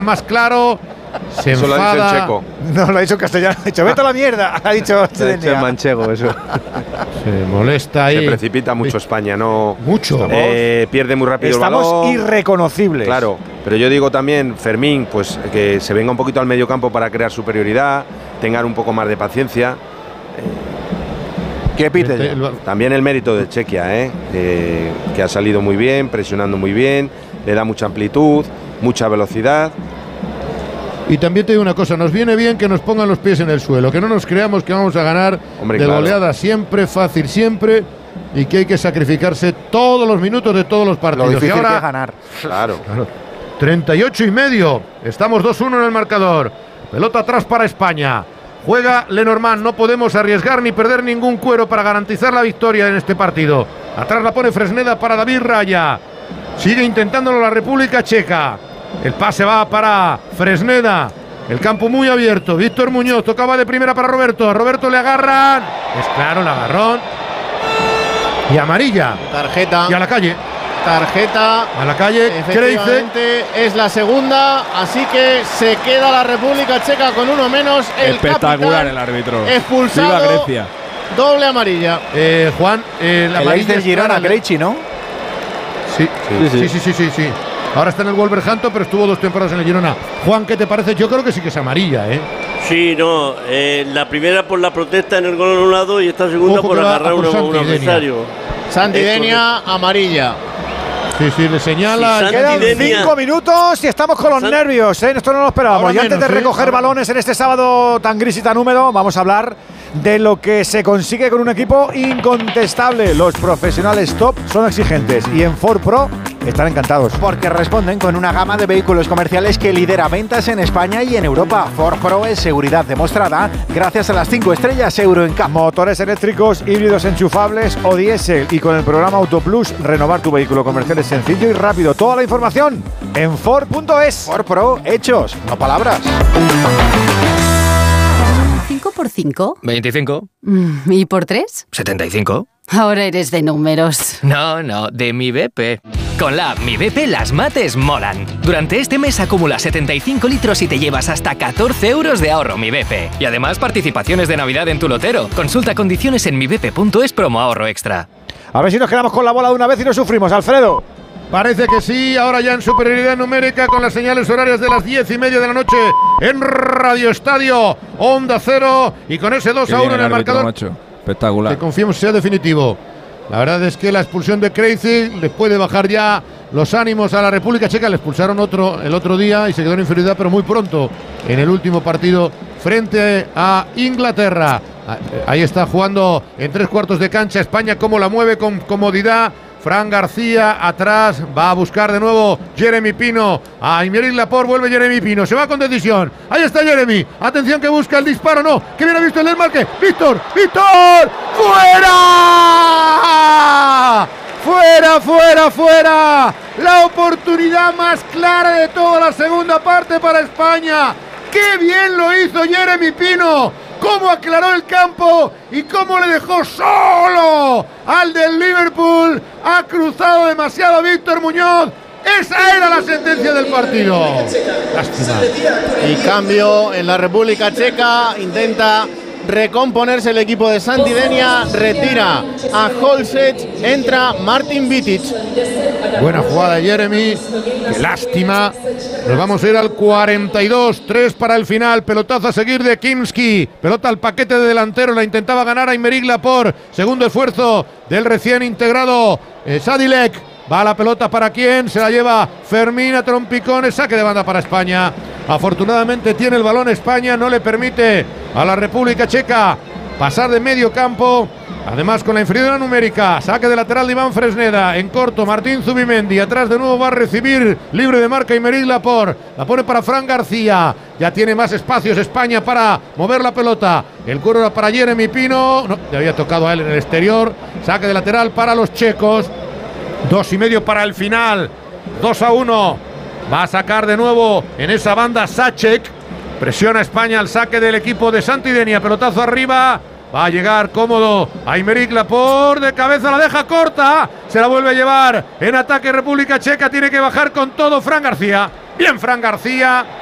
más claro, se eso enfada. Lo ha dicho en checo. No, lo ha dicho en castellano. Ha dicho, vete a la mierda. Ha dicho en manchego, eso. Se molesta ahí. Se precipita mucho España, ¿no? Mucho. Pierde muy rápido el balón. Estamos irreconocibles. Claro, pero yo digo también, Fermín, pues que se venga un poquito al medio campo para crear superioridad, tengan un poco más de paciencia. ¿Qué pite? También el mérito de Chequia, que ha salido muy bien, presionando muy bien, le da mucha amplitud, mucha velocidad. Y también te digo una cosa, nos viene bien que nos pongan los pies en el suelo, que no nos creamos que vamos a ganar goleada siempre, fácil siempre, y que hay que sacrificarse todos los minutos de todos los partidos. Lo difícil y ahora, que es ganar. Claro. 38,5. Estamos 2-1 en el marcador. Pelota atrás para España. Juega Lenormand, no podemos arriesgar ni perder ningún cuero para garantizar la victoria en este partido. Atrás la pone Fresneda para David Raya. Sigue intentándolo la República Checa. El pase va para Fresneda. El campo muy abierto. Víctor Muñoz tocaba de primera para Roberto. A Roberto le agarran. Es claro, el agarrón. Y amarilla. Tarjeta. Y a la calle. Tarjeta. A la calle. Efectivamente, es la segunda. Así que se queda la República Checa con uno menos. El espectacular el árbitro. Expulsado. Viva Grecia. Doble amarilla. Juan, el amarilla del Girona, Krejci, ¿no? Sí. Ahora está en el Wolverhampton, pero estuvo 2 temporadas en el Girona. Juan, ¿qué te parece? Yo creo que sí que es amarilla, ¿eh? Sí, no. La primera por la protesta en el gol anulado y esta segunda por agarrar a un adversario. Santidenia, amarilla. Sí, le señala. Quedan 5 minutos y estamos con los nervios, ¿eh? Esto no lo esperábamos. Y antes de recoger balones en este sábado tan gris y tan húmedo, vamos a hablar de lo que se consigue con un equipo incontestable. Los profesionales top son exigentes y en Ford Pro están encantados. Porque responden con una gama de vehículos comerciales que lidera ventas en España y en Europa. Ford Pro es seguridad demostrada gracias a las 5 estrellas Euro NCAP. Motores eléctricos, híbridos enchufables o diésel. Y con el programa Auto Plus, renovar tu vehículo comercial es sencillo y rápido. Toda la información en Ford.es. Ford Pro, hechos, no palabras. 5 por 5. 25. ¿Y por 3? 75. Ahora eres de números. No, de Mi BP. Con la app Mi BP las mates molan. Durante este mes acumula 75 litros y te llevas hasta 14 euros de ahorro Mi BP. Y además participaciones de Navidad en tu lotero. Consulta condiciones en mibp.es promo ahorro extra. A ver si nos quedamos con la bola de una vez y no sufrimos, Alfredo. Parece que sí, ahora ya en superioridad numérica con las señales horarias de las 10:30 de la noche en Radio Estadio, Onda Cero, y con ese 2-1 en el marcador. Macho. Espectacular. Que confiemos sea definitivo. La verdad es que la expulsión de Krejci le puede bajar ya los ánimos a la República Checa. Le expulsaron el otro día y se quedó en inferioridad, pero muy pronto en el último partido frente a Inglaterra. Ahí está jugando en 3/4 de cancha España, cómo la mueve con comodidad. Fran García atrás, va a buscar de nuevo Jeremy Pino. A Aymeric Laporte, vuelve Jeremy Pino, se va con decisión. Ahí está Jeremy, atención que busca el disparo, no, que viene visto el desmarque. Víctor, ¡fuera! La oportunidad más clara de toda la segunda parte para España. ¡Qué bien lo hizo Jeremy Pino! Cómo aclaró el campo y cómo le dejó solo al del Liverpool. Ha cruzado demasiado a Víctor Muñoz. Esa era la sentencia del partido. Lástima. Y cambio en la República Checa. Intenta recomponerse el equipo de Santidenia. Retira a Holset. Entra Martin Vitic. Buena jugada de Jeremy. Qué lástima. Nos vamos a ir al 42. 3 para el final. Pelotazo a seguir de Kimski. Pelota al paquete de delantero. La intentaba ganar a Aymeric Laporte. Segundo esfuerzo del recién integrado Sadilek. Va la pelota para quién. Se la lleva Fermín a trompicones. Saque de banda para España. Afortunadamente tiene el balón España. No le permite a la República Checa pasar de medio campo. Además con la inferioridad numérica. Saque de lateral de Iván Fresneda. En corto Martín Zubimendi. Atrás de nuevo va a recibir libre de marca Aymeric Laporte. La pone para Fran García. Ya tiene más espacios España para mover la pelota. El cuero era para Jeremy Pino. No, le había tocado a él en el exterior. Saque de lateral para los checos. 2:30 para el final. 2-1. Va a sacar de nuevo en esa banda Sacek. Presiona España al saque del equipo de Santidenia. Pelotazo arriba. Va a llegar cómodo Aymeric Laporte, de cabeza la deja corta, se la vuelve a llevar en ataque República Checa, tiene que bajar con todo Fran García. Bien, Fran García.